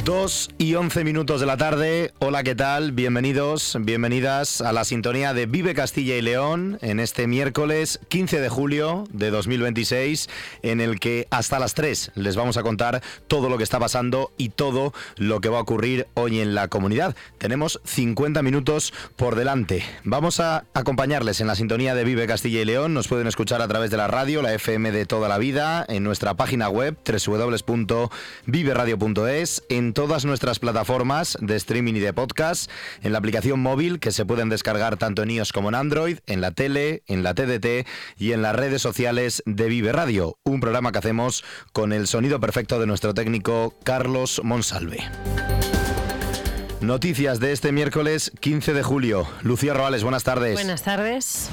2:11 de la tarde. Hola, ¿qué tal? Bienvenidos, bienvenidas a la sintonía de Vive Castilla y León en este miércoles 15 de julio de 2026, en el que hasta las 3 les vamos a contar todo lo que está pasando y todo lo que va a ocurrir hoy en la comunidad. Tenemos 50 minutos por delante. Vamos a acompañarles en la sintonía de Vive Castilla y León. Nos pueden escuchar a través de la radio, la FM de toda la vida, en nuestra página web www.viveradio.es, en todas nuestras plataformas de streaming y de podcast, en la aplicación móvil que se pueden descargar tanto en iOS como en Android, en la tele, en la TDT y en las redes sociales de Vive Radio, un programa que hacemos con el sonido perfecto de nuestro técnico Carlos Monsalve. Noticias de este miércoles 15 de julio. Lucía Roales, buenas tardes. Buenas tardes.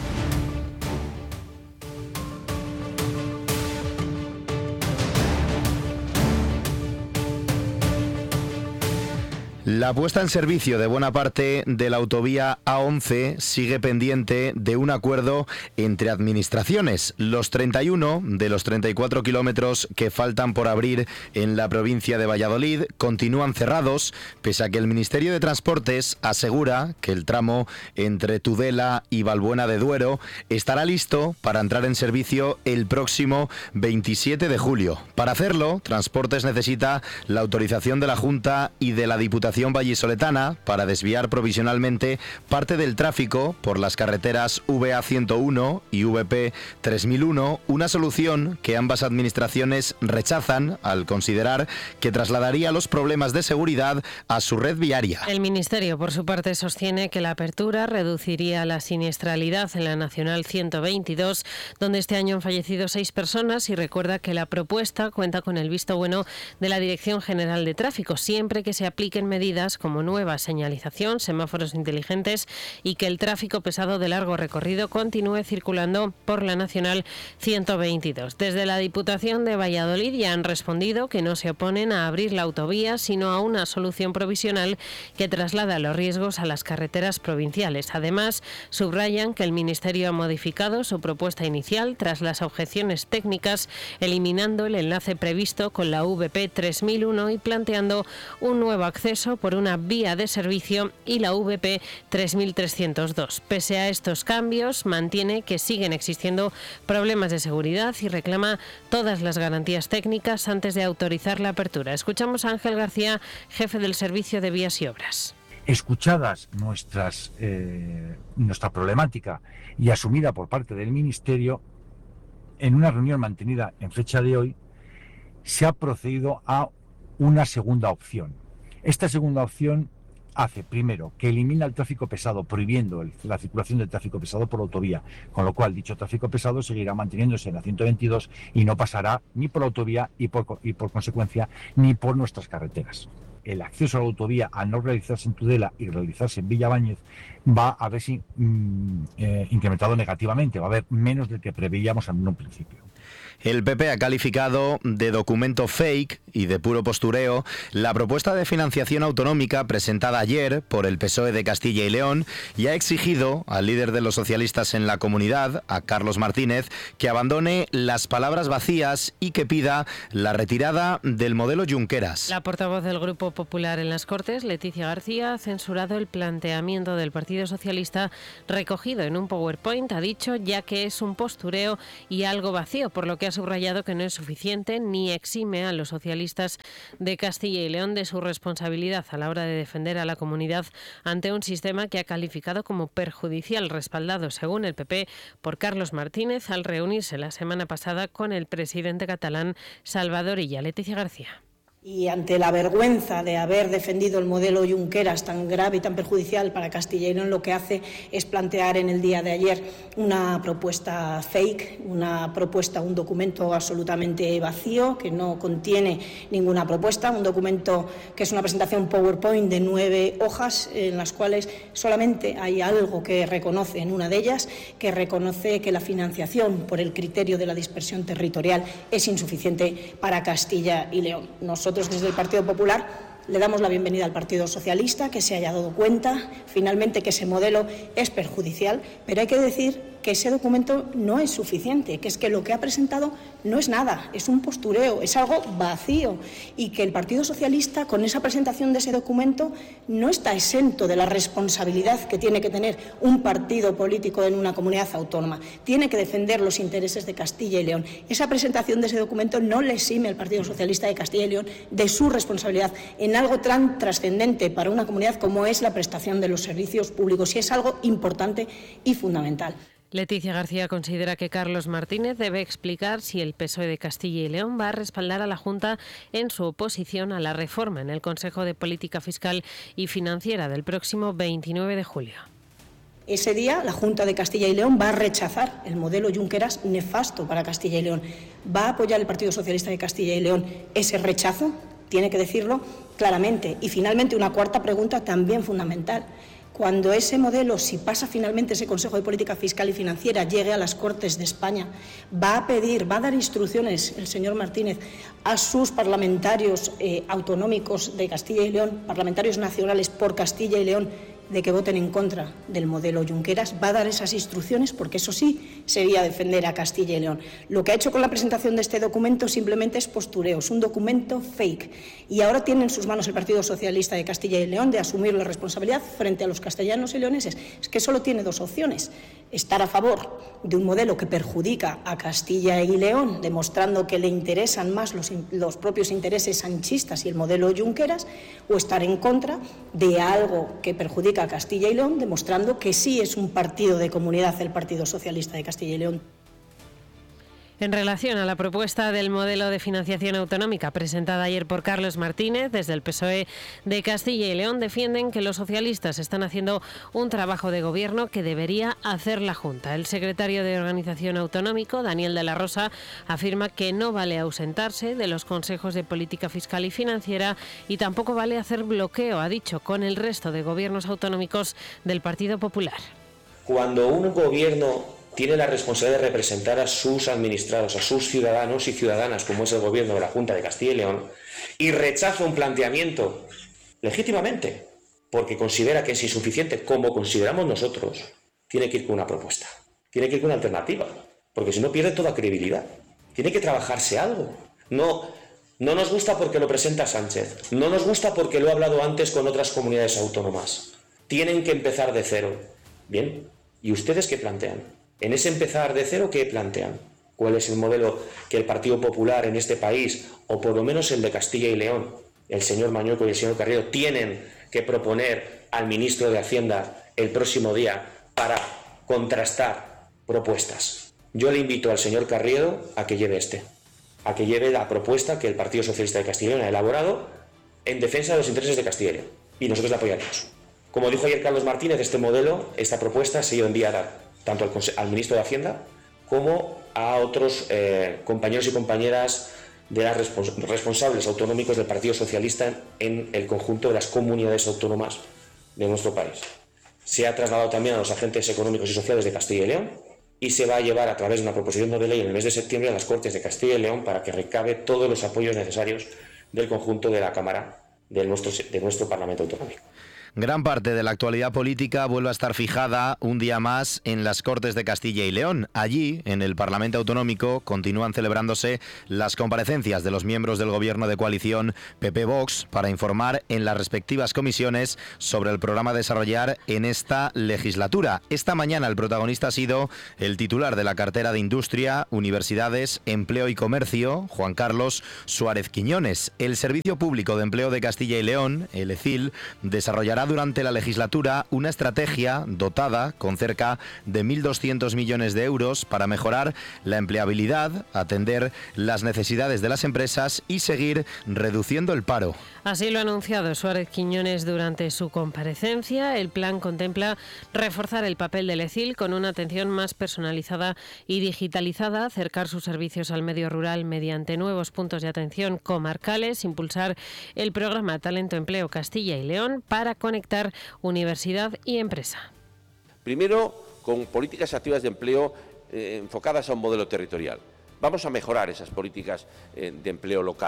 La puesta en servicio de buena parte de la autovía A11 sigue pendiente de un acuerdo entre administraciones. Los 31 de los 34 kilómetros que faltan por abrir en la provincia de Valladolid continúan cerrados, pese a que el Ministerio de Transportes asegura que el tramo entre Tudela y Valbuena de Duero estará listo para entrar en servicio el próximo 27 de julio. Para hacerlo, Transportes necesita la autorización de la Junta y de la Diputación vallisoletana para desviar provisionalmente parte del tráfico por las carreteras VA101 y VP 3001, una solución que ambas administraciones rechazan al considerar que trasladaría los problemas de seguridad a su red viaria. El Ministerio, por su parte, sostiene que la apertura reduciría la siniestralidad en la Nacional 122, donde este año han fallecido 6 personas, y recuerda que la propuesta cuenta con el visto bueno de la Dirección General de Tráfico, siempre que se apliquen medidas como nueva señalización, semáforos inteligentes y que el tráfico pesado de largo recorrido continúe circulando por la Nacional 122. Desde la Diputación de Valladolid ya han respondido que no se oponen a abrir la autovía, sino a una solución provisional que traslada los riesgos a las carreteras provinciales. Además, subrayan que el Ministerio ha modificado su propuesta inicial tras las objeciones técnicas, eliminando el enlace previsto con la VP 3001 y planteando un nuevo acceso por una vía de servicio y la VP 3302. Pese a estos cambios, mantiene que siguen existiendo problemas de seguridad y reclama todas las garantías técnicas antes de autorizar la apertura. Escuchamos a Ángel García, jefe del Servicio de Vías y Obras. Escuchadas nuestra problemática y asumida por parte del Ministerio, en una reunión mantenida en fecha de hoy, se ha procedido a una segunda opción. Esta segunda opción hace, primero, que elimina el tráfico pesado, prohibiendo la circulación del tráfico pesado por autovía, con lo cual dicho tráfico pesado seguirá manteniéndose en la 122 y no pasará ni por autovía y por consecuencia ni por nuestras carreteras. El acceso a la autovía, al no realizarse en Tudela y realizarse en Villabáñez, va a verse incrementado negativamente, va a haber menos del que preveíamos en un principio. El PP ha calificado de documento fake y de puro postureo la propuesta de financiación autonómica presentada ayer por el PSOE de Castilla y León y ha exigido al líder de los socialistas en la comunidad, a Carlos Martínez, que abandone las palabras vacías y que pida la retirada del modelo Junqueras. La portavoz del Grupo Popular en las Cortes, Leticia García, ha censurado el planteamiento del Partido Socialista recogido en un PowerPoint, ha dicho, ya que es un postureo y algo vacío, por lo que ha subrayado que no es suficiente ni exime a los socialistas de Castilla y León de su responsabilidad a la hora de defender a la comunidad ante un sistema que ha calificado como perjudicial, respaldado, según el PP, por Carlos Martínez al reunirse la semana pasada con el presidente catalán Salvador Illa. Leticia García. Y ante la vergüenza de haber defendido el modelo Junqueras tan grave y tan perjudicial para Castilla y León, lo que hace es plantear en el día de ayer una propuesta fake, un documento absolutamente vacío que no contiene ninguna propuesta, un documento que es una presentación PowerPoint de 9 hojas en las cuales solamente hay algo que reconoce en una de ellas, que reconoce que la financiación por el criterio de la dispersión territorial es insuficiente para Castilla y León. Nosotros desde el Partido Popular le damos la bienvenida al Partido Socialista, que se haya dado cuenta finalmente que ese modelo es perjudicial, pero hay que decir que ese documento no es suficiente, que es que lo que ha presentado no es nada, es un postureo, es algo vacío, y que el Partido Socialista, con esa presentación de ese documento, no está exento de la responsabilidad que tiene que tener un partido político en una comunidad autónoma. Tiene que defender los intereses de Castilla y León. Esa presentación de ese documento no le exime al Partido Socialista de Castilla y León de su responsabilidad en algo tan trascendente para una comunidad como es la prestación de los servicios públicos, y es algo importante y fundamental. Leticia García considera que Carlos Martínez debe explicar si el PSOE de Castilla y León va a respaldar a la Junta en su oposición a la reforma en el Consejo de Política Fiscal y Financiera del próximo 29 de julio. Ese día la Junta de Castilla y León va a rechazar el modelo Junqueras nefasto para Castilla y León. ¿Va a apoyar el Partido Socialista de Castilla y León ese rechazo? Tiene que decirlo claramente. Y finalmente una cuarta pregunta también fundamental. Cuando ese modelo, si pasa finalmente ese Consejo de Política Fiscal y Financiera, llegue a las Cortes de España, va a dar instrucciones el señor Martínez a sus parlamentarios autonómicos de Castilla y León, parlamentarios nacionales por Castilla y León, de que voten en contra del modelo Junqueras? ¿Va a dar esas instrucciones? Porque eso sí sería defender a Castilla y León. Lo que ha hecho con la presentación de este documento simplemente es postureo, es un documento fake. Y ahora tiene en sus manos el Partido Socialista de Castilla y León de asumir la responsabilidad frente a los castellanos y leoneses. Es que solo tiene dos opciones: estar a favor de un modelo que perjudica a Castilla y León, demostrando que le interesan más los propios intereses sanchistas y el modelo Junqueras, o estar en contra de algo que perjudica a Castilla y León, demostrando que sí es un partido de comunidad el Partido Socialista de Castilla y León. En relación a la propuesta del modelo de financiación autonómica presentada ayer por Carlos Martínez, desde el PSOE de Castilla y León defienden que los socialistas están haciendo un trabajo de gobierno que debería hacer la Junta. El secretario de Organización Autonómico, Daniel de la Rosa, afirma que no vale ausentarse de los consejos de política fiscal y financiera y tampoco vale hacer bloqueo, ha dicho, con el resto de gobiernos autonómicos del Partido Popular. Cuando un gobierno tiene la responsabilidad de representar a sus administrados, a sus ciudadanos y ciudadanas, como es el gobierno de la Junta de Castilla y León, y rechaza un planteamiento legítimamente, porque considera que es insuficiente, como consideramos nosotros, tiene que ir con una propuesta, tiene que ir con una alternativa, porque si no pierde toda credibilidad. Tiene que trabajarse algo. No nos gusta porque lo presenta Sánchez, no nos gusta porque lo ha hablado antes con otras comunidades autónomas. Tienen que empezar de cero. Bien, ¿y ustedes qué plantean? En ese empezar de cero, ¿qué plantean? ¿Cuál es el modelo que el Partido Popular en este país, o por lo menos el de Castilla y León, el señor Mañueco y el señor Carriedo, tienen que proponer al ministro de Hacienda el próximo día para contrastar propuestas? Yo le invito al señor Carriedo a que lleve la propuesta que el Partido Socialista de Castilla y León ha elaborado en defensa de los intereses de Castilla y León, y nosotros la apoyaremos. Como dijo ayer Carlos Martínez, este modelo, esta propuesta se enviará tanto al ministro de Hacienda como a otros compañeros y compañeras de las responsables autonómicos del Partido Socialista en el conjunto de las comunidades autónomas de nuestro país. Se ha trasladado también a los agentes económicos y sociales de Castilla y León y se va a llevar a través de una proposición de ley en el mes de septiembre a las Cortes de Castilla y León para que recabe todos los apoyos necesarios del conjunto de la Cámara de nuestro Parlamento Autonómico. Gran parte de la actualidad política vuelve a estar fijada un día más en las Cortes de Castilla y León. Allí, en el Parlamento Autonómico, continúan celebrándose las comparecencias de los miembros del gobierno de coalición PP-Vox para informar en las respectivas comisiones sobre el programa a desarrollar en esta legislatura. Esta mañana el protagonista ha sido el titular de la cartera de Industria, Universidades, Empleo y Comercio, Juan Carlos Suárez Quiñones. El Servicio Público de Empleo de Castilla y León, el ECIL, desarrollará durante la legislatura una estrategia dotada con cerca de 1.200 millones de euros para mejorar la empleabilidad, atender las necesidades de las empresas y seguir reduciendo el paro. Así lo ha anunciado Suárez Quiñones durante su comparecencia. El plan contempla reforzar el papel del ECIL con una atención más personalizada y digitalizada, acercar sus servicios al medio rural mediante nuevos puntos de atención comarcales, impulsar el programa Talento Empleo Castilla y León para conectar universidad y empresa. Primero, con políticas activas de empleo enfocadas a un modelo territorial. Vamos a mejorar esas políticas de empleo local.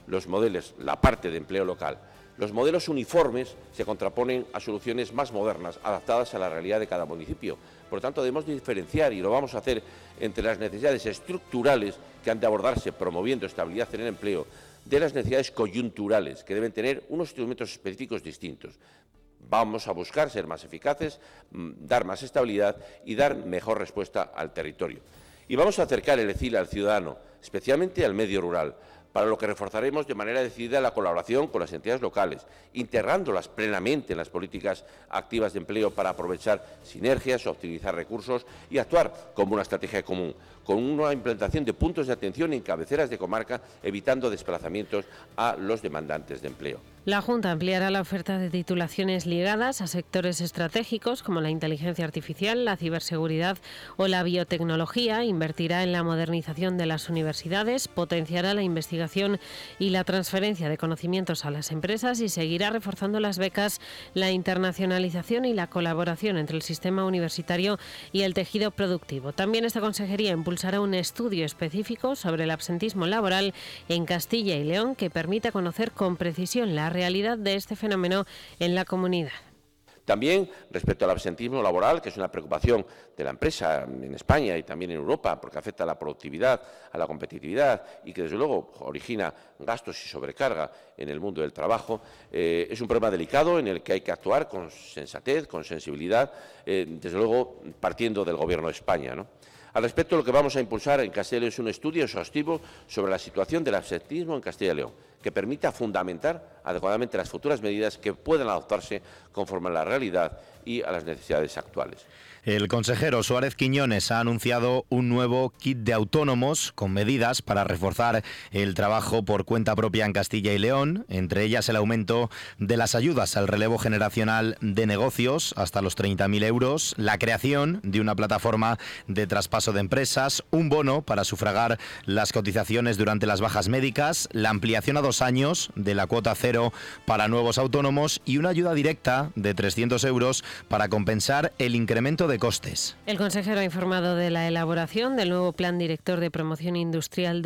los modelos, la parte de empleo local. Los modelos uniformes se contraponen a soluciones más modernas, adaptadas a la realidad de cada municipio. Por lo tanto, debemos diferenciar, y lo vamos a hacer, entre las necesidades estructurales que han de abordarse promoviendo estabilidad en el empleo, de las necesidades coyunturales, que deben tener unos instrumentos específicos distintos. Vamos a buscar ser más eficaces, dar más estabilidad y dar mejor respuesta al territorio. Y vamos a acercar el ECIL al ciudadano, especialmente al medio rural, para lo que reforzaremos de manera decidida la colaboración con las entidades locales, integrándolas plenamente en las políticas activas de empleo para aprovechar sinergias, optimizar recursos y actuar como una estrategia común, con una implantación de puntos de atención en cabeceras de comarca, evitando desplazamientos a los demandantes de empleo. La Junta ampliará la oferta de titulaciones ligadas a sectores estratégicos como la inteligencia artificial, la ciberseguridad o la biotecnología, invertirá en la modernización de las universidades, potenciará la investigación y la transferencia de conocimientos a las empresas y seguirá reforzando las becas, la internacionalización y la colaboración entre el sistema universitario y el tejido productivo. También esta consejería impulsará un estudio específico sobre el absentismo laboral en Castilla y León que permita conocer con precisión la realidad de este fenómeno en la comunidad. También respecto al absentismo laboral, que es una preocupación de la empresa en España y también en Europa, porque afecta a la productividad, a la competitividad y que desde luego origina gastos y sobrecarga en el mundo del trabajo, es un problema delicado en el que hay que actuar con sensatez, con sensibilidad, desde luego partiendo del Gobierno de España, ¿no? Al respecto, lo que vamos a impulsar en Castilla y León es un estudio exhaustivo sobre la situación del absentismo en Castilla y León, que permita fundamentar adecuadamente las futuras medidas que puedan adoptarse conforme a la realidad y a las necesidades actuales. El consejero Suárez Quiñones ha anunciado un nuevo kit de autónomos con medidas para reforzar el trabajo por cuenta propia en Castilla y León, entre ellas el aumento de las ayudas al relevo generacional de negocios hasta los 30.000 euros, la creación de una plataforma de traspaso de empresas, un bono para sufragar las cotizaciones durante las bajas médicas, la ampliación a 2 años de la cuota cero para nuevos autónomos y una ayuda directa de 300 euros para compensar el incremento de costes. El consejero ha informado de la elaboración del nuevo Plan Director de Promoción Industrial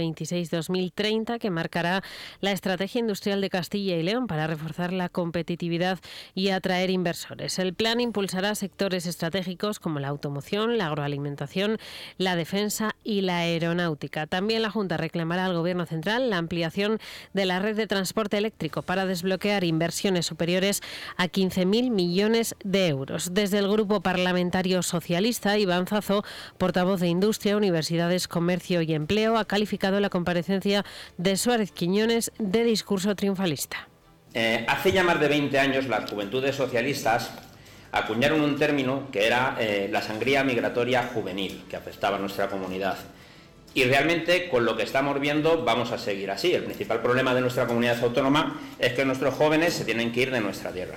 2026-2030 que marcará la estrategia industrial de Castilla y León para reforzar la competitividad y atraer inversores. El plan impulsará sectores estratégicos como la automoción, la agroalimentación, la defensa y la aeronáutica. También la Junta reclamará al Gobierno central la ampliación de la red de transporte eléctrico para desbloquear inversiones superiores a 15.000 millones de euros. Desde el Grupo Parlamentario Socialista, Iván Zazo, portavoz de Industria, Universidades, Comercio y Empleo, ha calificado la comparecencia de Suárez Quiñones de discurso triunfalista. Hace ya más de 20 años las juventudes socialistas acuñaron un término que era la sangría migratoria juvenil, que afectaba a nuestra comunidad. Y realmente, con lo que estamos viendo, vamos a seguir así. El principal problema de nuestra comunidad autónoma es que nuestros jóvenes se tienen que ir de nuestra tierra.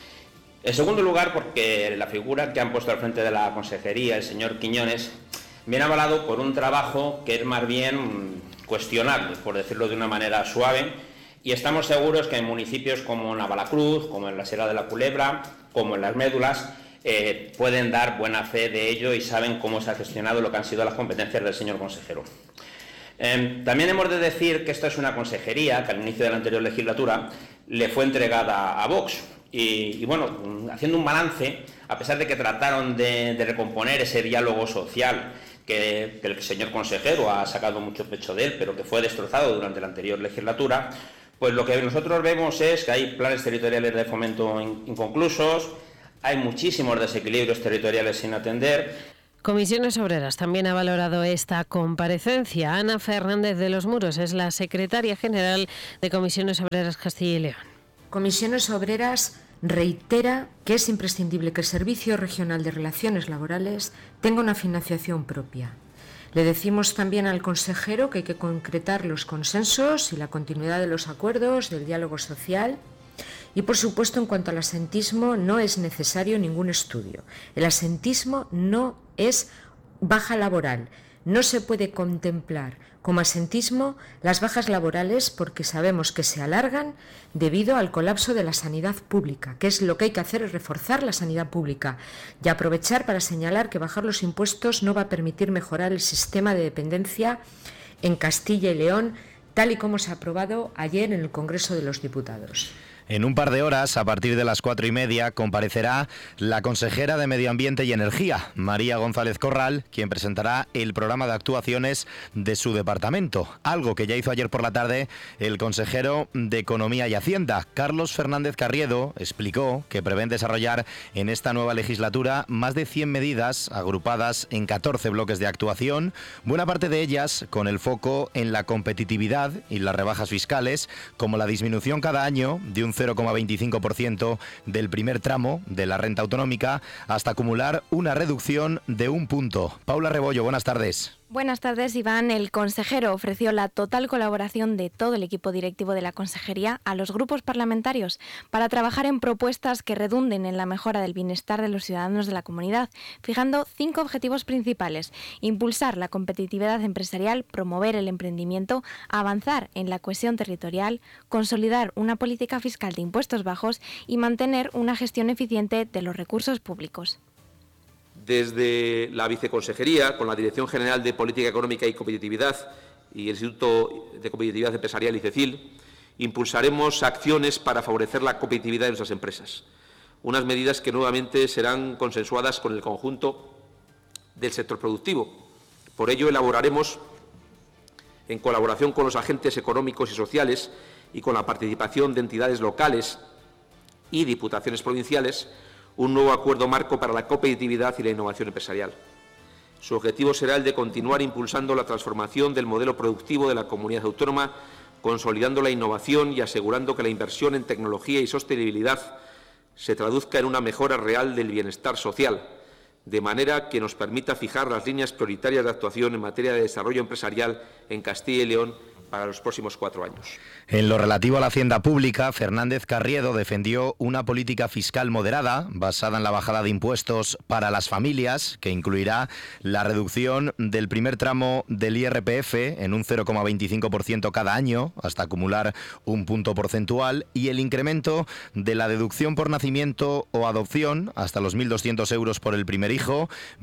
En segundo lugar, porque la figura que han puesto al frente de la consejería, el señor Quiñones, viene avalado por un trabajo que es más bien cuestionable, por decirlo de una manera suave, y estamos seguros que en municipios como Navalacruz, como en la Sierra de la Culebra, como en Las Médulas, pueden dar buena fe de ello y saben cómo se ha gestionado lo que han sido las competencias del señor consejero. También hemos de decir que esta es una consejería que al inicio de la anterior legislatura le fue entregada a Vox. Y bueno, haciendo un balance, a pesar de que trataron de recomponer ese diálogo social que el señor consejero ha sacado mucho pecho de él, pero que fue destrozado durante la anterior legislatura, pues lo que nosotros vemos es que hay planes territoriales de fomento inconclusos, hay muchísimos desequilibrios territoriales sin atender. Comisiones Obreras también ha valorado esta comparecencia. Ana Fernández de los Muros es la secretaria general de Comisiones Obreras Castilla y León. Comisiones Obreras reitera que es imprescindible que el Servicio Regional de Relaciones Laborales tenga una financiación propia. Le decimos también al consejero que hay que concretar los consensos y la continuidad de los acuerdos, del diálogo social. Y, por supuesto, en cuanto al asentismo, no es necesario ningún estudio. El asentismo no es baja laboral. No se puede contemplar como asentismo las bajas laborales porque sabemos que se alargan debido al colapso de la sanidad pública, que es lo que hay que hacer, es reforzar la sanidad pública y aprovechar para señalar que bajar los impuestos no va a permitir mejorar el sistema de dependencia en Castilla y León, tal y como se ha aprobado ayer en el Congreso de los Diputados. En un par de horas, a partir de las 4:30, comparecerá la consejera de Medio Ambiente y Energía, María González Corral, quien presentará el programa de actuaciones de su departamento, algo que ya hizo ayer por la tarde el consejero de Economía y Hacienda, Carlos Fernández Carriedo. Explicó que prevén desarrollar en esta nueva legislatura más de 100 medidas agrupadas en 14 bloques de actuación, buena parte de ellas con el foco en la competitividad y las rebajas fiscales, como la disminución cada año de un 0,25% del primer tramo de la renta autonómica hasta acumular una reducción de 1 punto. Paula Rebollo, buenas tardes. Buenas tardes, Iván. El consejero ofreció la total colaboración de todo el equipo directivo de la Consejería a los grupos parlamentarios para trabajar en propuestas que redunden en la mejora del bienestar de los ciudadanos de la comunidad, fijando 5 objetivos principales: impulsar la competitividad empresarial, promover el emprendimiento, avanzar en la cohesión territorial, consolidar una política fiscal de impuestos bajos y mantener una gestión eficiente de los recursos públicos. Desde la Viceconsejería, con la Dirección General de Política Económica y Competitividad y el Instituto de Competitividad Empresarial, ICECIL, impulsaremos acciones para favorecer la competitividad de nuestras empresas. Unas medidas que nuevamente serán consensuadas con el conjunto del sector productivo. Por ello, elaboraremos, en colaboración con los agentes económicos y sociales y con la participación de entidades locales y diputaciones provinciales, un nuevo acuerdo marco para la competitividad y la innovación empresarial. Su objetivo será el de continuar impulsando la transformación del modelo productivo de la comunidad autónoma, consolidando la innovación y asegurando que la inversión en tecnología y sostenibilidad se traduzca en una mejora real del bienestar social, de manera que nos permita fijar las líneas prioritarias de actuación en materia de desarrollo empresarial en Castilla y León para los próximos 4 años. En lo relativo a la hacienda pública, Fernández Carriedo defendió una política fiscal moderada basada en la bajada de impuestos para las familias, que incluirá la reducción del primer tramo del IRPF en un 0,25% cada año, hasta acumular 1 punto porcentual, y el incremento de la deducción por nacimiento o adopción hasta los 1.200 euros por el primer hijo,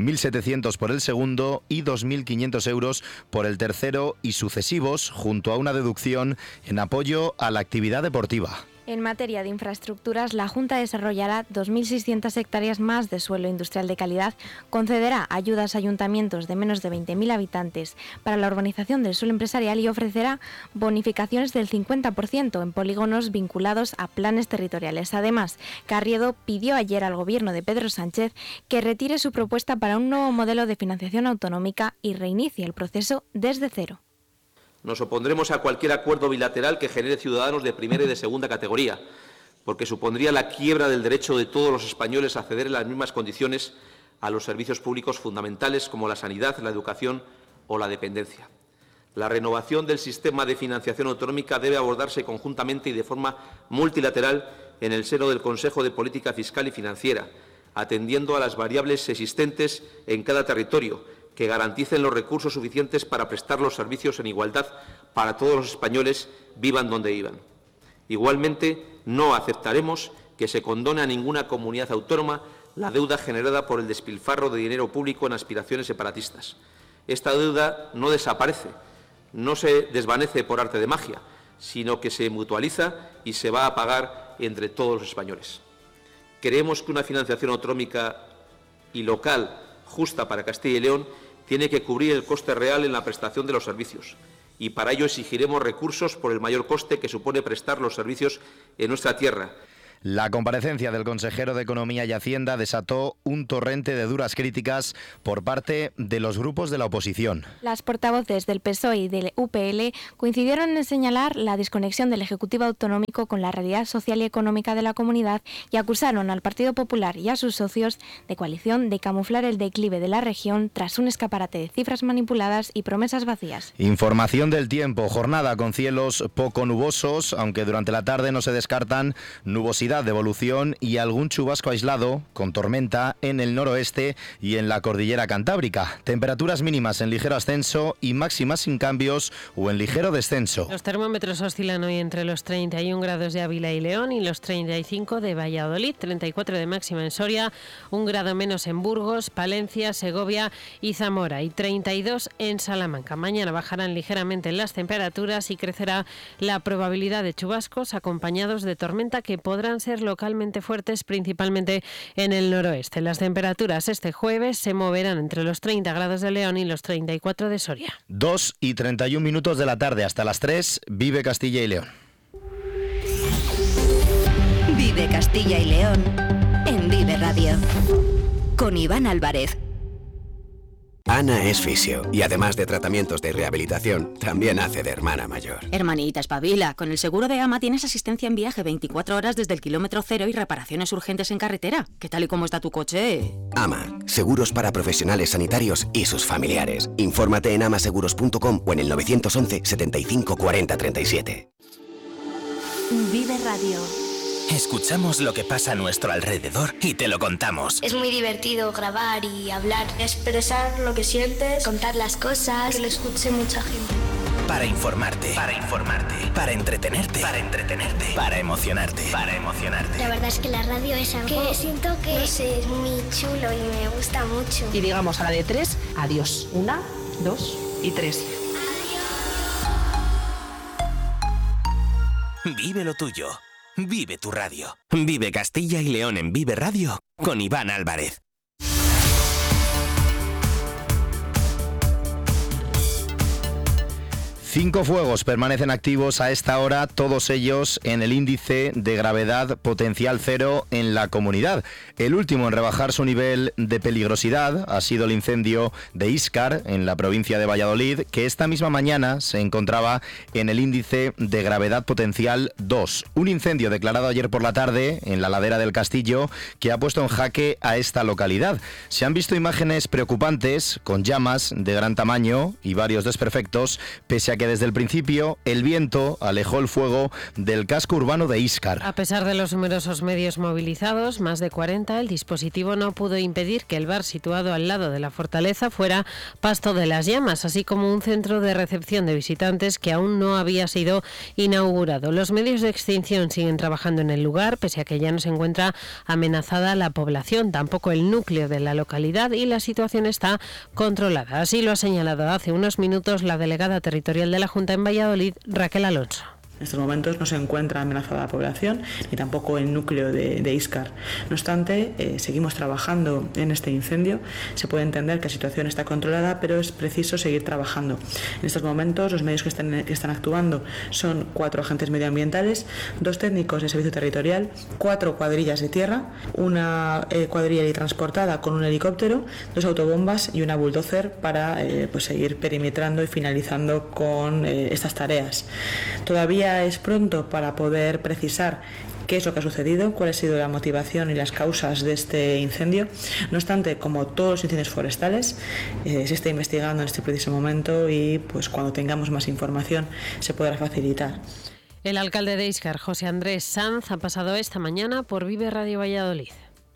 1.700 por el segundo y 2.500 euros por el tercero y sucesivos, junto a una deducción en apoyo a la actividad deportiva. En materia de infraestructuras, la Junta desarrollará 2.600 hectáreas más de suelo industrial de calidad, concederá ayudas a ayuntamientos de menos de 20.000 habitantes para la urbanización del suelo empresarial y ofrecerá bonificaciones del 50% en polígonos vinculados a planes territoriales. Además, Carriedo pidió ayer al Gobierno de Pedro Sánchez que retire su propuesta para un nuevo modelo de financiación autonómica y reinicie el proceso desde cero. Nos opondremos a cualquier acuerdo bilateral que genere ciudadanos de primera y de segunda categoría, porque supondría la quiebra del derecho de todos los españoles a acceder en las mismas condiciones a los servicios públicos fundamentales como la sanidad, la educación o la dependencia. La renovación del sistema de financiación autonómica debe abordarse conjuntamente y de forma multilateral en el seno del Consejo de Política Fiscal y Financiera, atendiendo a las variables existentes en cada territorio, que garanticen los recursos suficientes para prestar los servicios en igualdad para todos los españoles, vivan donde vivan. Igualmente, no aceptaremos que se condone a ninguna comunidad autónoma la deuda generada por el despilfarro de dinero público en aspiraciones separatistas. Esta deuda no desaparece, no se desvanece por arte de magia, sino que se mutualiza y se va a pagar entre todos los españoles. Creemos que una financiación autonómica y local justa para Castilla y León tiene que cubrir el coste real en la prestación de los servicios y para ello exigiremos recursos por el mayor coste que supone prestar los servicios en nuestra tierra. La comparecencia del consejero de Economía y Hacienda desató un torrente de duras críticas por parte de los grupos de la oposición. Las portavoces del PSOE y del UPL coincidieron en señalar la desconexión del Ejecutivo autonómico con la realidad social y económica de la comunidad y acusaron al Partido Popular y a sus socios de coalición de camuflar el declive de la región tras un escaparate de cifras manipuladas y promesas vacías. Información del tiempo, jornada con cielos poco nubosos, aunque durante la tarde no se descartan nubosidades nubosidad de evolución y algún chubasco aislado con tormenta en el noroeste y en la cordillera cantábrica. Temperaturas mínimas en ligero ascenso y máximas sin cambios o en ligero descenso. Los termómetros oscilan hoy entre los 31 grados de Ávila y León y los 35 de Valladolid, 34 de máxima en Soria, 1 grado menos en Burgos, Palencia, Segovia y Zamora y 32 en Salamanca. Mañana bajarán ligeramente las temperaturas y crecerá la probabilidad de chubascos acompañados de tormenta que podrán ser localmente fuertes, principalmente en el noroeste. Las temperaturas este jueves se moverán entre los 30 grados de León y los 34 de Soria. 2:31 de la tarde hasta las 3, Vive Castilla y León. Vive Castilla y León en Vive Radio. Con Iván Álvarez. Ana es fisio y además de tratamientos de rehabilitación, también hace de hermana mayor. Hermanita, espabila. Con el seguro de AMA tienes asistencia en viaje 24 horas desde el kilómetro cero y reparaciones urgentes en carretera. ¿Qué tal y cómo está tu coche? AMA, seguros para profesionales sanitarios y sus familiares. Infórmate en amaseguros.com o en el 911 75 40 37. Vive Radio. Escuchamos lo que pasa a nuestro alrededor y te lo contamos. Es muy divertido grabar y hablar, expresar lo que sientes, contar las cosas, que lo escuche mucha gente. Para informarte, para entretenerte, para emocionarte. La verdad es que la radio es algo que siento que es muy chulo y me gusta mucho. Y digamos a la de 3, adiós. 1, 2 y 3. Vive lo tuyo. Vive tu radio. Vive Castilla y León en Vive Radio con Iván Álvarez. 5 fuegos permanecen activos a esta hora, todos ellos en el índice de gravedad potencial 0 en la comunidad. El último en rebajar su nivel de peligrosidad ha sido el incendio de Íscar, en la provincia de Valladolid, que esta misma mañana se encontraba en el índice de gravedad potencial 2. Un incendio declarado ayer por la tarde en la ladera del Castillo que ha puesto en jaque a esta localidad. Se han visto imágenes preocupantes con llamas de gran tamaño y varios desperfectos, pese a que desde el principio el viento alejó el fuego del casco urbano de Íscar. A pesar de los numerosos medios movilizados, más de 40, el dispositivo no pudo impedir que el bar situado al lado de la fortaleza fuera pasto de las llamas, así como un centro de recepción de visitantes que aún no había sido inaugurado. Los medios de extinción siguen trabajando en el lugar, pese a que ya no se encuentra amenazada la población, tampoco el núcleo de la localidad, y la situación está controlada. Así lo ha señalado hace unos minutos la delegada territorial de la Junta en Valladolid, Raquel Alonso. En estos momentos no se encuentra amenazada la población ni tampoco el núcleo de Íscar. No obstante, seguimos trabajando en este incendio. Se puede entender que la situación está controlada, pero es preciso seguir trabajando. En estos momentos los medios que están actuando son 4 agentes medioambientales, 2 técnicos de servicio territorial, 4 cuadrillas de tierra, una cuadrilla transportada con un helicóptero, 2 autobombas y una bulldozer para seguir perimetrando y finalizando con estas tareas. Todavía es pronto para poder precisar qué es lo que ha sucedido, cuál ha sido la motivación y las causas de este incendio. No obstante, como todos los incendios forestales, se está investigando en este preciso momento y pues cuando tengamos más información se podrá facilitar. El alcalde de Íscar, José Andrés Sanz, ha pasado esta mañana por Vive Radio Valladolid.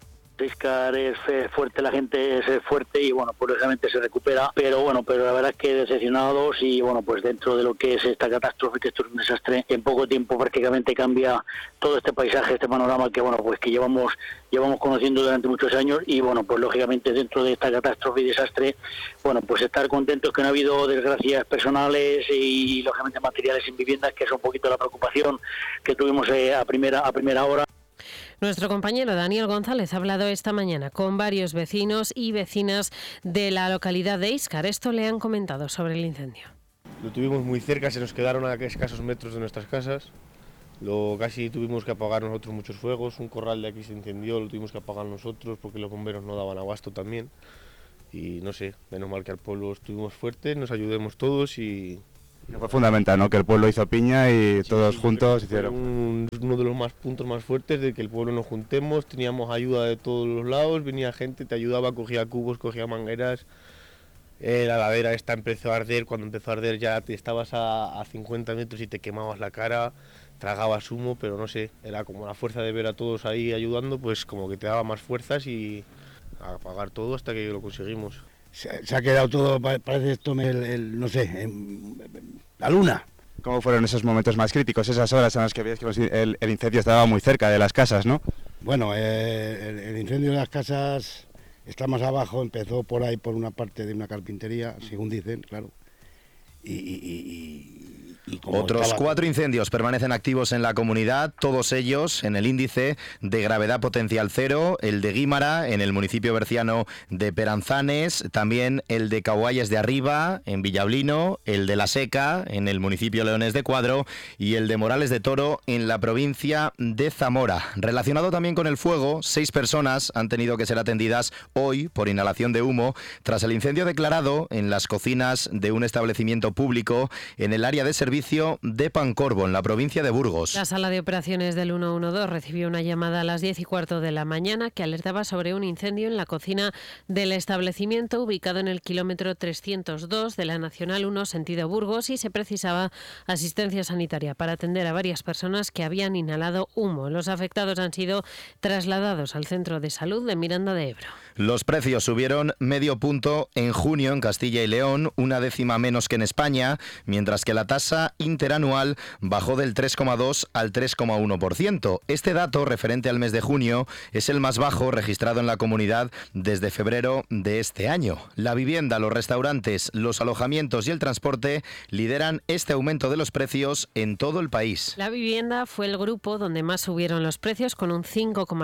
Íscar es fuerte, la gente es fuerte y bueno, pues lógicamente se recupera, pero la verdad es que decepcionados y bueno, pues dentro de lo que es esta catástrofe, que esto es un desastre, en poco tiempo prácticamente cambia todo este paisaje, este panorama que bueno, pues que llevamos conociendo durante muchos años y bueno, pues lógicamente dentro de esta catástrofe y desastre, bueno, pues estar contentos que no ha habido desgracias personales y lógicamente materiales en viviendas, que es un poquito la preocupación que tuvimos a primera hora. Nuestro compañero Daniel González ha hablado esta mañana con varios vecinos y vecinas de la localidad de Íscar. Esto le han comentado sobre el incendio. Lo tuvimos muy cerca, se nos quedaron a escasos metros de nuestras casas. Casi tuvimos que apagar nosotros muchos fuegos. Un corral de aquí se incendió, lo tuvimos que apagar nosotros porque los bomberos no daban abasto también. Y no sé, menos mal que al pueblo estuvimos fuertes, nos ayudemos todos y... Fue fundamental, ¿no? Que el pueblo hizo piña y todos juntos hicieron. Uno de los puntos más fuertes de que el pueblo nos juntemos, teníamos ayuda de todos los lados, venía gente, te ayudaba, cogía cubos, cogía mangueras. La ladera esta empezó a arder, cuando empezó a arder ya te estabas a 50 metros y te quemabas la cara. tragabas humo, pero no sé, era como la fuerza de ver a todos ahí ayudando, pues como que te daba más fuerzas y a apagar todo hasta que lo conseguimos. Se ha quedado todo, parece esto, no sé, la luna. ¿Cómo fueron esos momentos más críticos, esas horas en las que veías que el incendio estaba muy cerca de las casas, ¿no? Bueno, el incendio de las casas está más abajo, empezó por ahí, por una parte de una carpintería, según dicen, claro. Otros 4 incendios permanecen activos en la comunidad, todos ellos en el índice de gravedad potencial 0, el de Guímara, en el municipio berciano de Peranzanes, también el de Caguayes de Arriba, en Villablino, el de La Seca, en el municipio leonés de Cuadro, y el de Morales de Toro, en la provincia de Zamora. Relacionado también con el fuego, 6 personas han tenido que ser atendidas hoy por inhalación de humo tras el incendio declarado en las cocinas de un establecimiento público en el área de servicio de Pancorbo, en la provincia de Burgos. La sala de operaciones del 112 recibió una llamada a las 10:15 de la mañana que alertaba sobre un incendio en la cocina del establecimiento ubicado en el kilómetro 302 de la Nacional 1 sentido Burgos, y se precisaba asistencia sanitaria para atender a varias personas que habían inhalado humo. Los afectados han sido trasladados al centro de salud de Miranda de Ebro. Los precios subieron medio punto en junio en Castilla y León, 1/10 menos que en España, mientras que la tasa interanual bajó del 3,2 al 3,1%. Este dato, referente al mes de junio, es el más bajo registrado en la comunidad desde febrero de este año. La vivienda, los restaurantes, los alojamientos y el transporte lideran este aumento de los precios en todo el país. La vivienda fue el grupo donde más subieron los precios, con un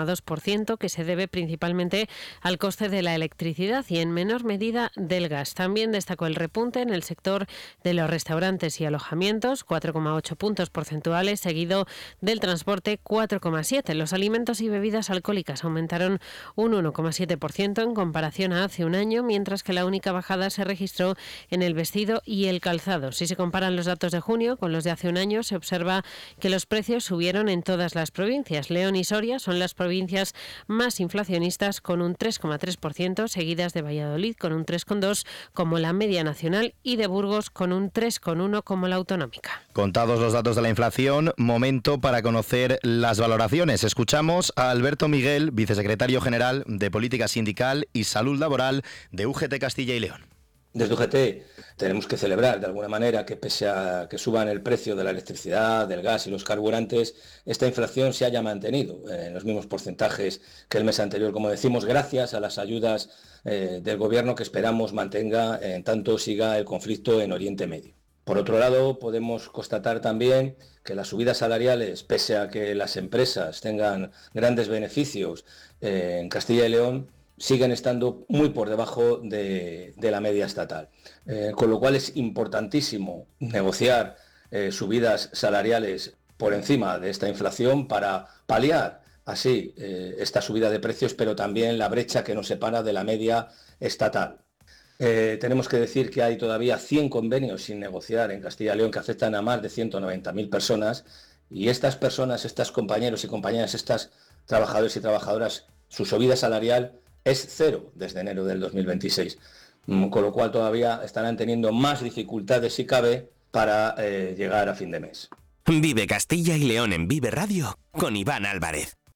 5,2%, que se debe principalmente al coste de la electricidad y en menor medida del gas. También destacó el repunte en el sector de los restaurantes y alojamientos, 4,8 puntos porcentuales, seguido del transporte, 4,7. Los alimentos y bebidas alcohólicas aumentaron un 1,7% en comparación a hace un año, mientras que la única bajada se registró en el vestido y el calzado. Si se comparan los datos de junio con los de hace un año, se observa que los precios subieron en todas las provincias. León y Soria son las provincias más inflacionistas, con un 3,3%, seguidas de Valladolid con un 3,2% como la media nacional y de Burgos con un 3,1% como la autonómica. Contados los datos de la inflación, momento para conocer las valoraciones. Escuchamos a Alberto Miguel, vicesecretario general de Política Sindical y Salud Laboral de UGT Castilla y León. Desde UGT tenemos que celebrar de alguna manera que, pese a que suban el precio de la electricidad, del gas y los carburantes, esta inflación se haya mantenido en los mismos porcentajes que el mes anterior, como decimos, gracias a las ayudas del Gobierno, que esperamos mantenga en tanto siga el conflicto en Oriente Medio. Por otro lado, podemos constatar también que las subidas salariales, pese a que las empresas tengan grandes beneficios en Castilla y León, siguen estando muy por debajo de la media estatal. Con lo cual es importantísimo negociar subidas salariales por encima de esta inflación para paliar así esta subida de precios, pero también la brecha que nos separa de la media estatal. Tenemos que decir que hay todavía 100 convenios sin negociar en Castilla y León que afectan a más de 190.000 personas, y estas personas, estos compañeros y compañeras, estas trabajadores y trabajadoras, su subida salarial es 0 desde enero del 2026, con lo cual todavía estarán teniendo más dificultades, si cabe, para llegar a fin de mes. Vive Castilla y León en Vive Radio con Iván Álvarez.